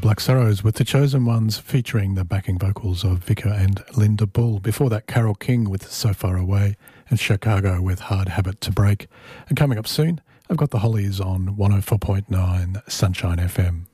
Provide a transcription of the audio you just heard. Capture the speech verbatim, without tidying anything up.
Black Sorrows with The Chosen Ones featuring the backing vocals of Vicar and Linda Bull. Before that, Carole King with So Far Away and Chicago with Hard Habit to Break. And coming up soon, I've got the Hollies on one oh four point nine Sunshine F M.